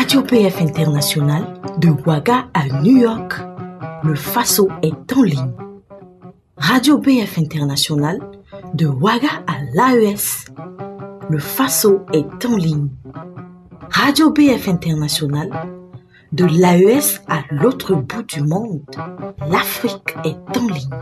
Radio BF International, de Ouaga à New York, le Faso est en ligne. Radio BF International, de Ouaga à l'AES, le Faso est en ligne. Radio BF International, de l'AES à l'autre bout du monde, l'Afrique est en ligne.